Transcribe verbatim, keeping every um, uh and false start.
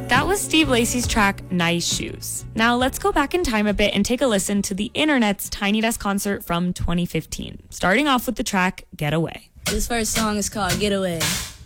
That was Steve Lacy's track, Nice Shoes. Now let's go back in time a bit and take a listen to the internet's Tiny Desk concert from twenty fifteen, starting off with the track, Get Away. This first song is called Get Away.